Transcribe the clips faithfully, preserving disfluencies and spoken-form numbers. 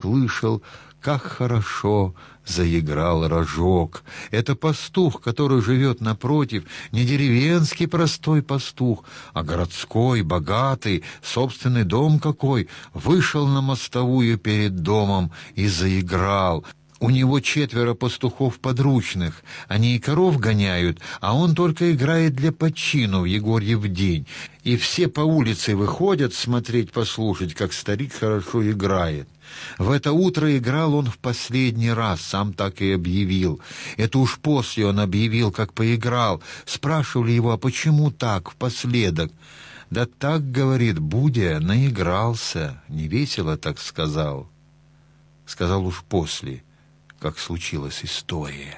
услышал, как хорошо заиграл рожок. Это пастух, который живет напротив, не деревенский простой пастух, а городской, богатый, собственный дом какой, вышел на мостовую перед домом и заиграл. У него четверо пастухов подручных, они и коров гоняют, а он только играет для почину в Егорьев день. И все по улице выходят смотреть, послушать, как старик хорошо играет. В это утро играл он в последний раз, сам так и объявил. Это уж после он объявил, как поиграл. Спрашивали его, а почему так, впоследок? Да так, говорит, Будя, наигрался, невесело так сказал. Сказал уж после, как случилась история.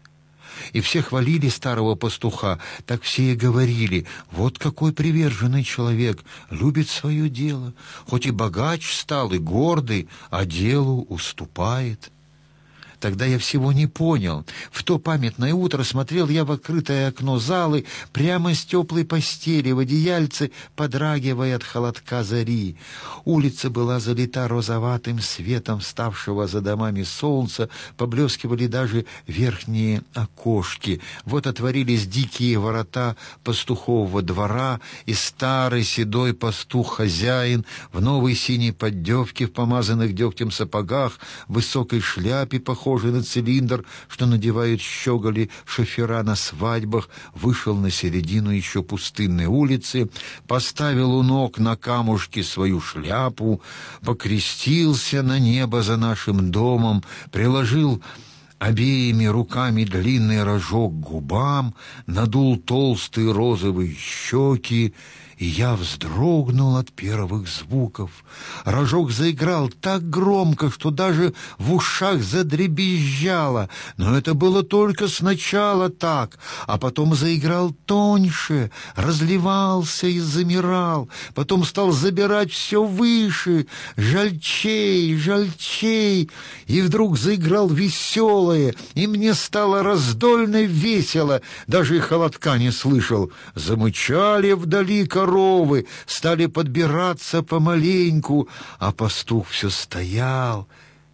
И все хвалили старого пастуха, так все и говорили: вот какой приверженный человек, любит свое дело, хоть и богач стал, и гордый, а делу уступает. Тогда я всего не понял. В то памятное утро смотрел я в открытое окно залы, прямо с теплой постели, в одеяльце, подрагивая от холодка зари. Улица была залита розоватым светом вставшего за домами солнца, поблескивали даже верхние окошки. Вот отворились дикие ворота пастухового двора, и старый седой пастух-хозяин в новой синей поддевке, в помазанных дегтем сапогах, в высокой шляпе, похожей на цилиндр, что надевают щеголи шофера на свадьбах, вышел на середину еще пустынной улицы, поставил у ног на камушки свою шляпу, покрестился на небо за нашим домом, приложил обеими руками длинный рожок к губам, надул толстые розовые щеки, и я вздрогнул от первых звуков. Рожок заиграл так громко, что даже в ушах задребезжало, но это было только сначала так, а потом заиграл тоньше, разливался и замирал, потом стал забирать все выше, жальчей, жальчей, и вдруг заиграл веселое, и мне стало раздольно весело, даже и холодка не слышал. Замычали вдали коровы, Коровы стали подбираться помаленьку, а пастух все стоял,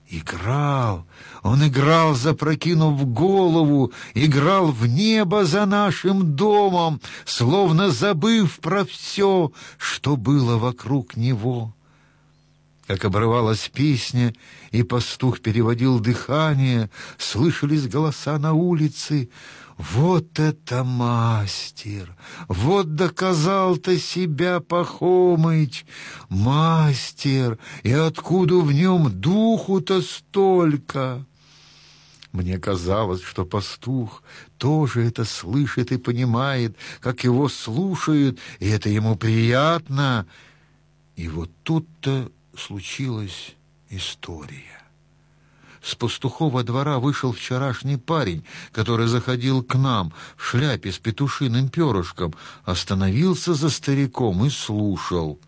играл. Он играл, запрокинув голову, играл в небо за нашим домом, словно забыв про все, что было вокруг него. Как обрывалась песня, и пастух переводил дыхание, слышались голоса на улице. Вот это мастер! Вот доказал-то себя Пахомыч! Мастер! И откуда в нем духу-то столько? Мне казалось, что пастух тоже это слышит и понимает, как его слушают, и это ему приятно. И вот тут-то случилась история. С пастухова двора вышел вчерашний парень, который заходил к нам в шляпе с петушиным перышком, остановился за стариком и слушал.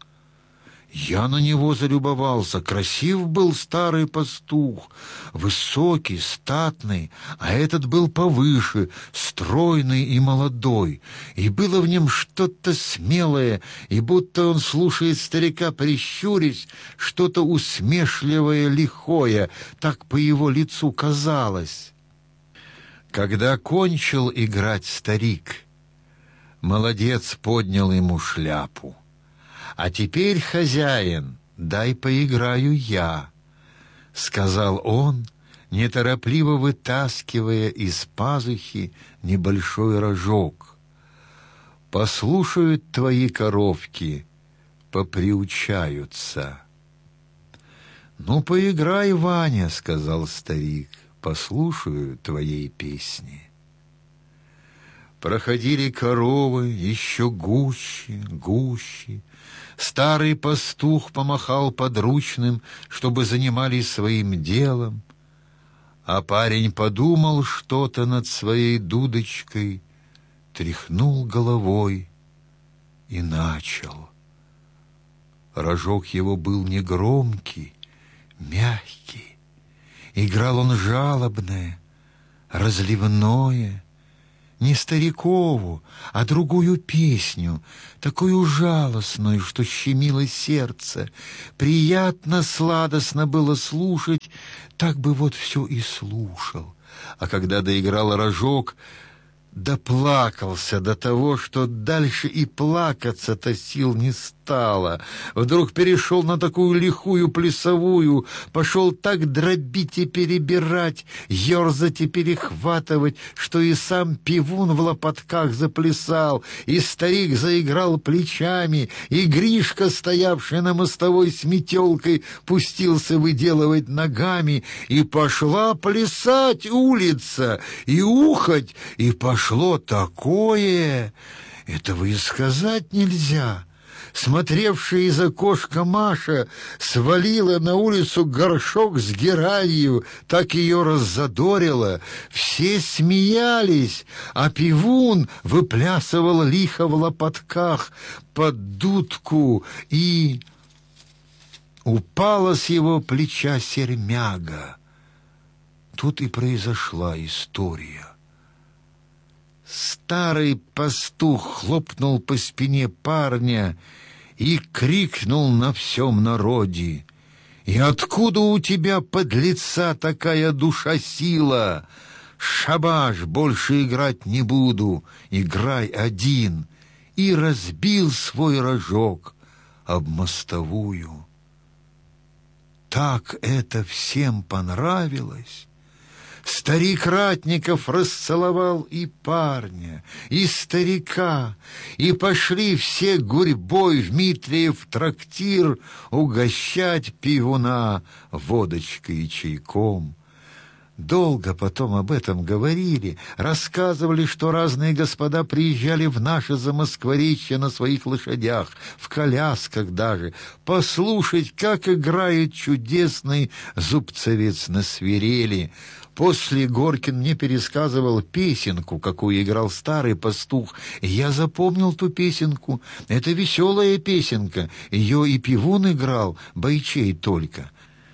Я на него залюбовался. Красив был старый пастух, высокий, статный, а этот был повыше, стройный и молодой. И было в нем что-то смелое, и будто он слушает старика, прищурясь, что-то усмешливое, лихое, так по его лицу казалось. Когда кончил играть старик, молодец поднял ему шляпу. «А теперь, хозяин, дай поиграю я», — сказал он, неторопливо вытаскивая из пазухи небольшой рожок. «Послушают твои коровки, поприучаются». «Ну, поиграй, Ваня», — сказал старик, — «послушаю твоей песни». Проходили коровы еще гуще, гуще. Старый пастух помахал подручным, чтобы занимались своим делом, а парень подумал что-то над своей дудочкой, тряхнул головой и начал. Рожок его был негромкий, мягкий. Играл он жалобное, разливное, не старикову, а другую песню, такую жалостную, что щемило сердце. Приятно, сладостно было слушать так бы вот все и слушал. А когда доиграл рожок, доплакался до того, что дальше и плакаться-то сил не стало. Вдруг перешел на такую лихую плясовую, пошел так дробить и перебирать, ерзать и перехватывать, что и сам пивун в лопатках заплясал, и старик заиграл плечами, и Гришка, стоявший на мостовой с метелкой, пустился выделывать ногами, и пошла плясать улица, и ухать, и пошло такое, этого и сказать нельзя. Смотревшая из окошка Маша свалила на улицу горшок с геранью, так ее раззадорило. Все смеялись, а пивун выплясывал лихо в лопатках под дудку, и упала с его плеча сермяга. Тут и произошла история. Старый пастух хлопнул по спине парня и крикнул на всем народе: «И откуда у тебя, подлеца, такая душа-сила? Шабаш, больше играть не буду, играй один!» И разбил свой рожок об мостовую. Так это всем понравилось. Старик Ратников расцеловал и парня, и старика, и пошли все гурьбой в Митриев трактир угощать пивуна водочкой и чайком. Долго потом об этом говорили, рассказывали, что разные господа приезжали в наше Замоскворечье на своих лошадях, в колясках даже, послушать, как играет чудесный зубцевец на свирели. После Горкин мне пересказывал песенку, какую играл старый пастух. Я запомнил ту песенку. Это веселая песенка. Ее и пивун играл, бойчей только.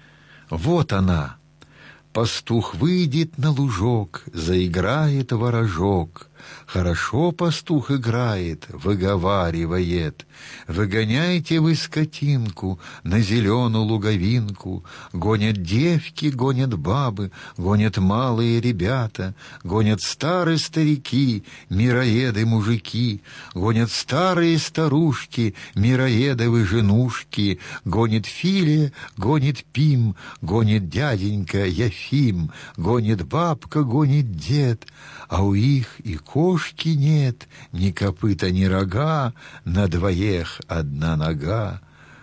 Вот она. Пастух выйдет на лужок, заиграет ворожок. Хорошо пастух играет, выговаривает: «Выгоняйте вы скотинку на зеленую луговинку». Гонят девки, гонят бабы, гонят малые ребята, гонят старые старики, мироеды-мужики, гонят старые старушки, мироедовы женушки, гонит Филия, гонит Пим, гонит дяденька Яфим, гонит бабка, гонит дед, а у их и кошки нет, ни копыта, ни рога, на двоих одна нога.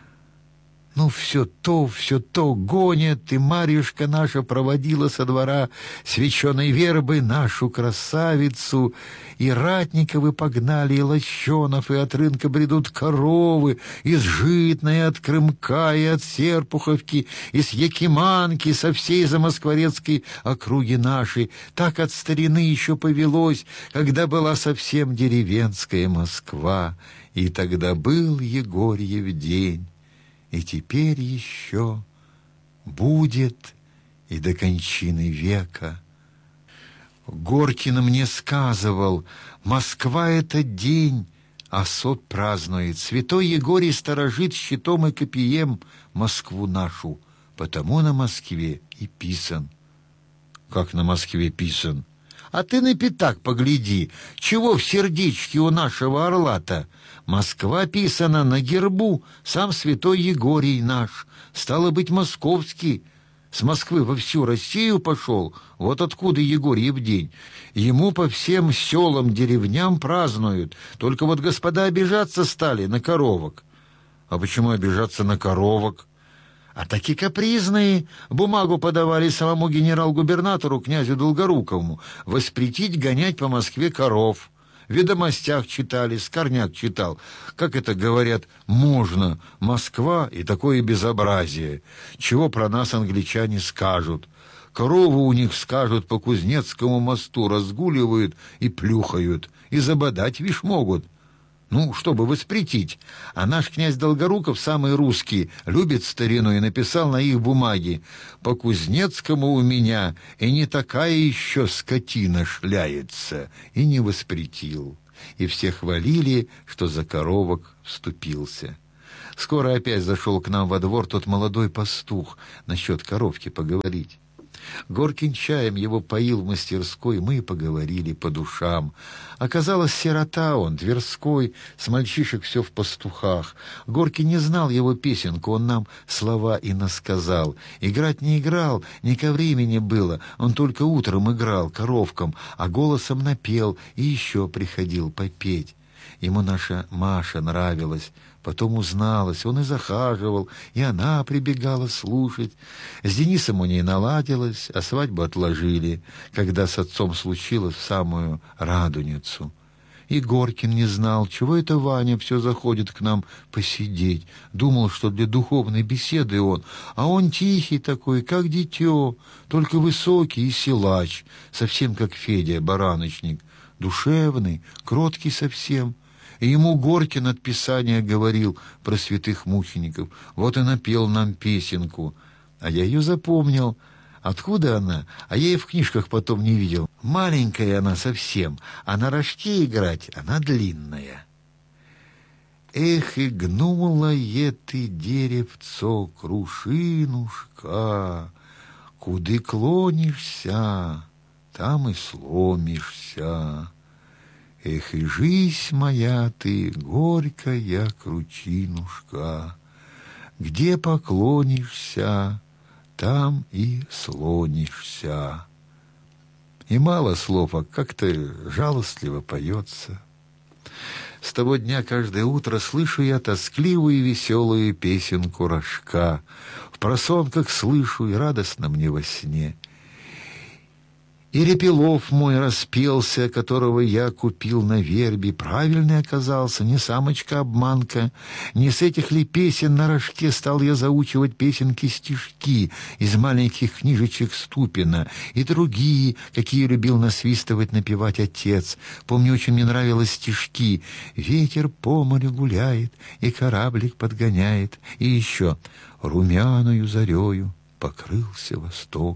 Ну, все то, все то гонят, и Марьюшка наша проводила со двора свеченой вербы нашу красавицу, и Ратниковы погнали, и Лощенов, и от рынка бредут коровы, из Житной, и от Крымка, и от Серпуховки, и с Якиманки, со всей Замоскворецкой округи нашей. Так от старины еще повелось, когда была совсем деревенская Москва, и тогда был Егорьев день. И теперь еще будет и до кончины века. Горкин мне сказывал: Москва — это день, а сот празднует. Святой Егорий сторожит щитом и копьем Москву нашу, потому на Москве и писан. Как на Москве писан? А ты на пятак погляди, чего в сердечке у нашего орла-то? Москва писана на гербу, сам святой Егорий наш, стало быть, московский. С Москвы во всю Россию пошел, вот откуда Егорьев день. Ему по всем селам, деревням празднуют, только вот господа обижаться стали на коровок. А почему обижаться на коровок? А таки капризные. Бумагу подавали самому генерал-губернатору князю Долгоруковому воспретить гонять по Москве коров. В ведомостях читали, Скорняк читал. Как это, говорят, можно, Москва и такое безобразие. Чего про нас англичане скажут? Корову у них, скажут, по Кузнецкому мосту разгуливают и плюхают, и забодать, вишь, могут. Ну, чтобы воспретить. А наш князь Долгоруков, самый русский, любит старину, и написал на их бумаге: «По Кузнецкому у меня и не такая еще скотина шляется», и не воспретил. И все хвалили, что за коровок вступился. Скоро опять зашел к нам во двор тот молодой пастух насчет коровки поговорить. Горьким чаем его поил в мастерской, мы поговорили по душам. Оказалось, сирота он, Тверской, с мальчишек все в пастухах. Горький не знал его песенку, он нам слова и насказал. Играть не играл, не ко времени было, он только утром играл коровкам, а голосом напел и еще приходил попеть. Ему наша Маша нравилась, потом узналась, он и захаживал, и она прибегала слушать. С Денисом у ней наладилось, а свадьбу отложили, когда с отцом случилось в самую Радуницу. И Горькин не знал, чего это Ваня все заходит к нам посидеть. Думал, что для духовной беседы он, а он тихий такой, как дитё, только высокий и силач, совсем как Федя Бараночник, душевный, кроткий совсем. И ему Горькин от Писания говорил про святых мучеников. Вот и напел нам песенку. А я ее запомнил. Откуда она? А я и в книжках потом не видел. Маленькая она совсем, а на рожке играть она длинная. Эх, и гнула е ты, деревцо, крушинушка, куды клонишься, там и сломишься. Эх, и жизнь моя ты, горькая кручинушка, где поклонишься, там и слонишься. И мало слов, а как-то жалостливо поется. С того дня каждое утро слышу я тоскливую и веселую песенку рожка. В просонках слышу и радостно мне во сне. И Репелов мой распелся, которого я купил на вербе, правильный оказался, не самочка-обманка. Не с этих ли песен на рожке стал я заучивать песенки-стишки из маленьких книжечек Ступина и другие, какие любил насвистывать, напевать отец. Помню, очень мне нравилось стишки: «Ветер по морю гуляет, и кораблик подгоняет», и еще «Румяною зарею покрылся восток».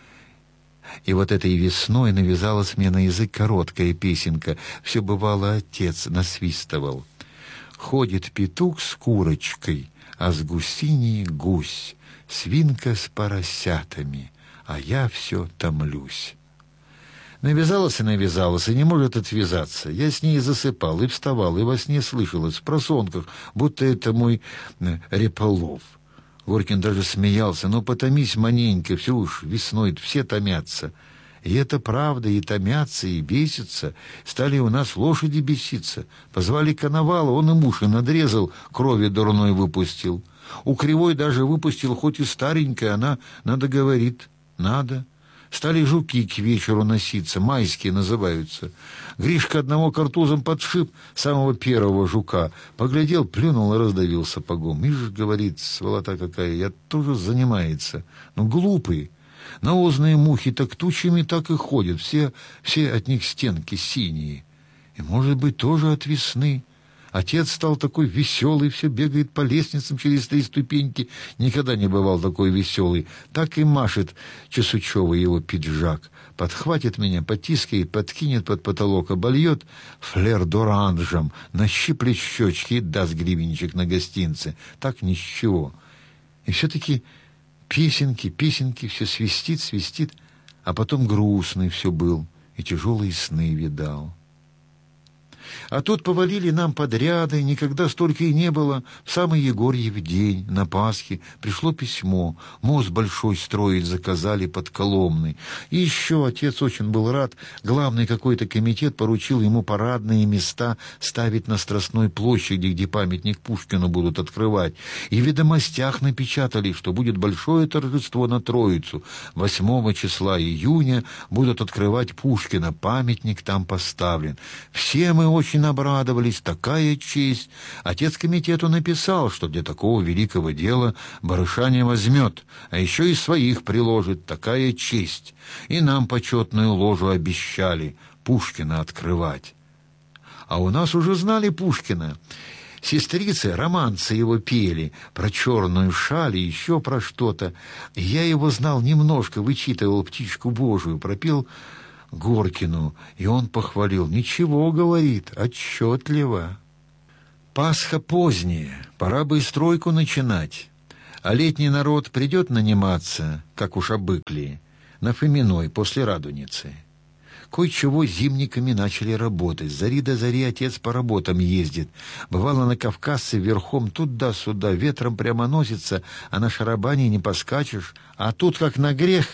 И вот этой весной навязалась мне на язык короткая песенка. Все бывало, отец насвистывал. Ходит петух с курочкой, а с гусиней гусь, свинка с поросятами, а я все томлюсь. Навязалась и навязалась, и не может отвязаться. Я с ней засыпал и вставал, и во сне слышалось в просонках, будто это мой Репелов. Горькин даже смеялся. «Ну, потомись маненько, все уж весной все томятся». И это правда, и томятся, и бесятся. Стали у нас лошади беситься. Позвали коновала, он им уши надрезал, крови дурной выпустил. У Кривой даже выпустил, хоть и старенькая, она, надо, говорит, надо. Стали жуки к вечеру носиться, майские называются. Гришка одного картузом подшиб самого первого жука. Поглядел, плюнул и раздавил сапогом. Ишь, говорит, сволота какая, я тоже занимается. Ну, глупый. Навозные мухи так тучами так и ходят. Все, все от них стенки синие. И, может быть, тоже от весны. Отец стал такой веселый, все бегает по лестницам через три ступеньки. Никогда не бывал такой веселый. Так и машет Чесучевый его пиджак. Подхватит меня, потискает, подкинет под потолок, обольет флер-доранжем, нащиплет щечки и даст гривенчик на гостинце. Так ни с чего. И все-таки песенки, песенки, все свистит, свистит, а потом грустный все был и тяжелые сны видал. А тут повалили нам подряды, никогда столько и не было. В самый Егорьев день, на Пасхе, пришло письмо. Мост большой строить заказали под Коломной. И еще отец очень был рад. Главный какой-то комитет поручил ему парадные места ставить на Страстной площади, где памятник Пушкину будут открывать. И в ведомостях напечатали, что будет большое торжество на Троицу. восьмого числа июня будут открывать Пушкина, памятник там поставлен. Все мы очень обрадовались, такая честь. Отец комитету написал, что для такого великого дела барыша не возьмет, а еще и своих приложит, такая честь. И нам почетную ложу обещали Пушкина открывать. А у нас уже знали Пушкина. Сестрицы, романцы его пели, про черную шаль и еще про что-то. Я его знал немножко, вычитывал «Птичку Божию», пропел Горкину, и он похвалил. «Ничего, — говорит, — отчетливо. Пасха поздняя, пора бы и стройку начинать. А летний народ придет наниматься, как уж обыкли. на Фоминой после Радуницы. Кое-чего зимниками начали работать. С зари до зари отец по работам ездит. Бывало, на Кавказце верхом туда-сюда, ветром прямо носится, а на шарабане не поскачешь. А тут, как на грех,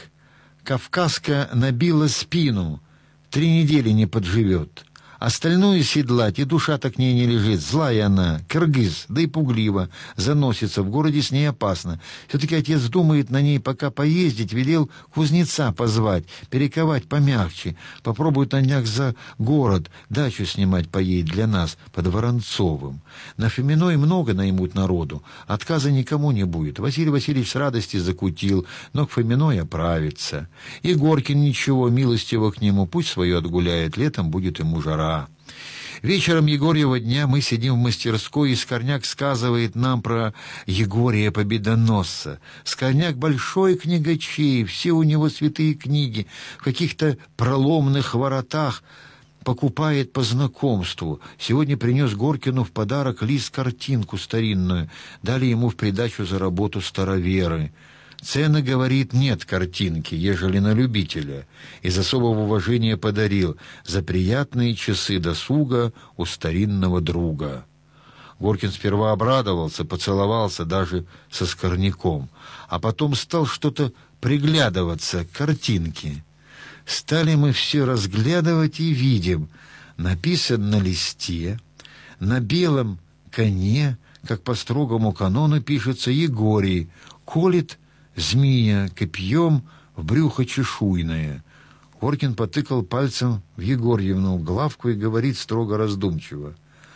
Кавказка набила спину, три недели не подживет. Остальную седлать, и душа-то к ней не лежит. Злая она, кыргыз, да и пуглива. Заносится, в городе с ней опасно. Все-таки отец думает на ней пока поездить, велел кузнеца позвать, перековать помягче. Попробует на днях за город дачу снимать поедет для нас под Воронцовым. На Фоминой много наймут народу, отказа никому не будет. Василий Васильевич с радости закутил, но к Фоминой оправится. И Горкин ничего, милостиво к нему, пусть свое отгуляет, летом будет ему жара. Вечером Егорьева дня мы сидим в мастерской, и Скорняк сказывает нам про Егория Победоносца. Скорняк большой книгачей, все у него святые книги, в каких-то проломных воротах покупает по знакомству. Сегодня принес Горкину в подарок лист-картинку старинную, дали ему в придачу за работу староверы. Цены, говорит, нет картинки, ежели на любителя. Из особого уважения подарил за приятные часы досуга у старинного друга. Горкин сперва обрадовался, поцеловался даже со Скорняком, а потом стал что-то приглядываться к картинке. Стали мы все разглядывать и видим. Написан на листе, на белом коне, как по строгому канону пишется, Егорий, колет змея копьем в брюхо чешуйное. Горкин потыкал пальцем в Егорьевну главку и говорит строго раздумчиво: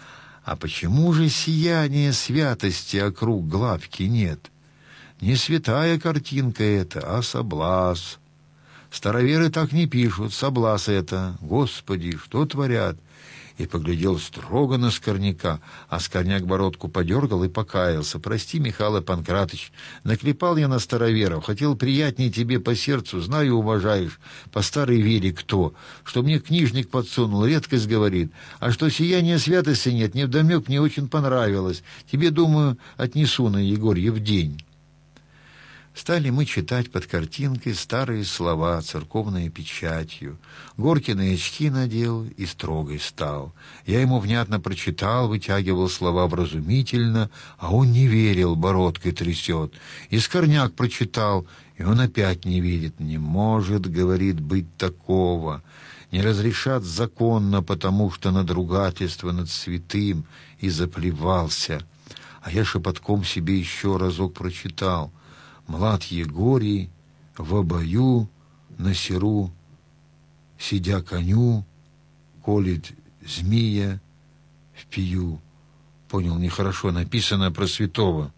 «А почему же сияния святости округ главки нет? Не святая картинка это, а соблаз. Староверы так не пишут, соблаз это. Господи, что творят?» И поглядел строго на Скорняка, а Скорняк бородку подергал и покаялся. «Прости, Михаил Панкратыч, наклепал я на староверов, хотел приятнее тебе по сердцу, знаю, уважаешь, по старой вере кто, что мне книжник подсунул, редкость говорит, а что сияния святости нет, невдомек, мне очень понравилось. Тебе, думаю, отнесу на Егорьев день». Стали мы читать под картинкой старые слова, церковной печатью. Горкин и очки надел и строгой стал. Я ему внятно прочитал, вытягивал слова вразумительно, а он не верил, бородкой трясет. И Скорняк прочитал, и он опять не верит. «Не может, — говорит, — быть такого. Не разрешат законно, потому что надругательство над святым». И заплевался. А я шепотком себе еще разок прочитал: «Млад Егорий в обою на серу, сидя коню, колет змея в пию». Понял, нехорошо написано про святого.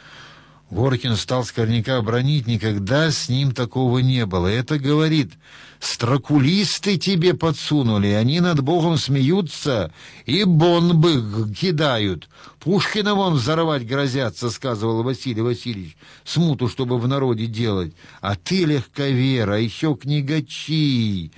Горкин стал Скорняка бранить, никогда с ним такого не было. Это, говорит, строкулисты тебе подсунули, они над Богом смеются и бомбы кидают. Пушкина вон взорвать грозятся, сказывал Василий Васильевич, смуту, чтобы в народе делать. А ты легковера, еще книгачи.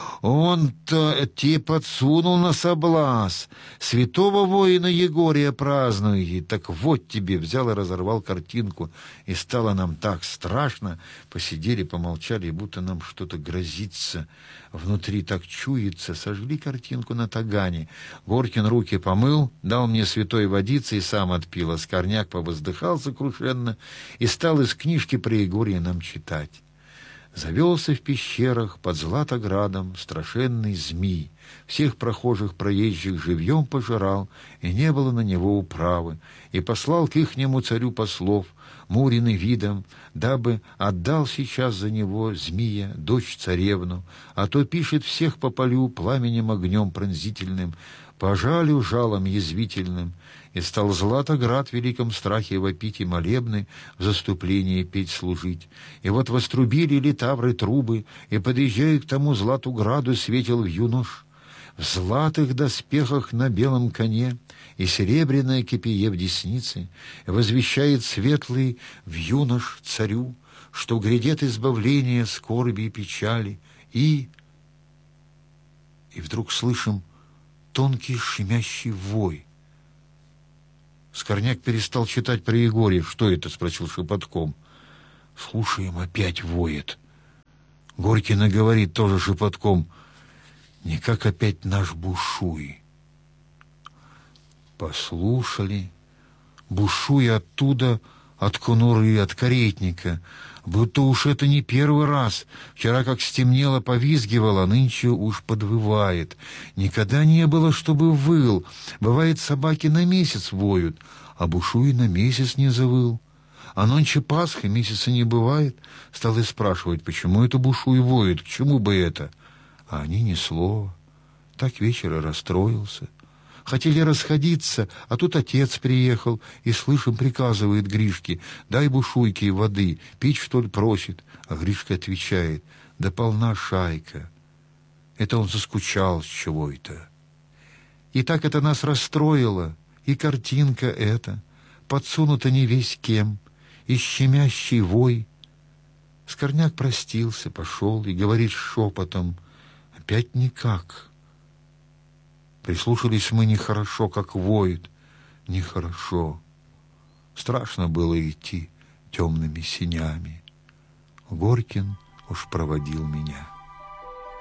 Он-то те подсунул на соблаз. Святого воина Егория празднуете. Так вот тебе, взял и разорвал картинку. И стало нам так страшно. Посидели, помолчали, будто нам что-то грозится. Внутри так чуется. Сожгли картинку на тагане. Горкин руки помыл, дал мне святой водицы и сам отпил. А Скорняк повоздыхал сокрушенно и стал из книжки про Егория нам читать. Завелся в пещерах под Златоградом страшенный змей. Всех прохожих проезжих живьем пожирал, и не было на него управы. И послал к ихнему царю послов, муреный видом, дабы отдал сейчас за него змея, дочь царевну, а то пишет всех попалю пламенем огнем пронзительным, пожалю жалом язвительным. И стал Златоград в великом страхе вопить и молебны в заступлении петь служить. И вот вострубили литавры трубы, и, подъезжая к тому Златуграду, светил юнош в златых доспехах на белом коне, и серебряное кипие в деснице, возвещает светлый в юнош царю, что грядет избавление скорби и печали, и... И вдруг слышим тонкий щемящий вой. Скорняк перестал читать про Егория. «Что это?» — спросил шепотком. «Слушаем, опять воет». Горькина говорит тоже шепотком: «Не как опять наш Бушуй». Послушали. Бушуй оттуда, от конуры, от каретника. Будто уж это не первый раз. Вчера, как стемнело, повизгивал, а нынче уж подвывает. Никогда не было, чтобы выл. Бывает, собаки на месяц воют, а Бушуй на месяц не завыл. А нонче Пасха, месяца не бывает. Стал и спрашивать, почему это Бушуй воет, к чему бы это? А они ни слова. Так вечер и расстроился. Хотели расходиться, а тут отец приехал и, слышим, приказывает Гришке: «Дай Бушуйке воды, пить, что ли, просит». А Гришка отвечает: «Да полна шайка». Это он заскучал с чего-то. И так это нас расстроило, и картинка эта, подсунута не весь кем, и щемящий вой. Скорняк простился, пошел и говорит шепотом: «Опять никак». Прислушались мы нехорошо, как воет. Нехорошо. Страшно было идти темными сенями. Горькин уж проводил меня.